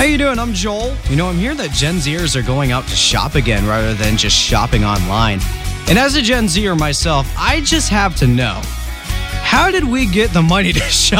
How you doing? I'm Joel. I'm here that Gen Zers are going out to shop again rather than just shopping online. And as a Gen Zer myself, I just have to know, how did we get the money to shop?